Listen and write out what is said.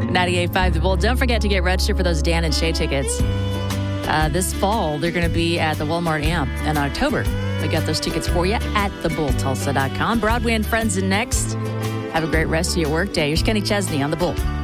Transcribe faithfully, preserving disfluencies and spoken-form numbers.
ninety-eight point five The Bull. Don't forget to get registered for those Dan and Shay tickets. Uh, this fall, they're going to be at the Walmart Amp in October. We got those tickets for you at the bull tulsa dot com. Broadway and Friends next. Have a great rest of your workday. Here's Kenny Chesney on The Bull.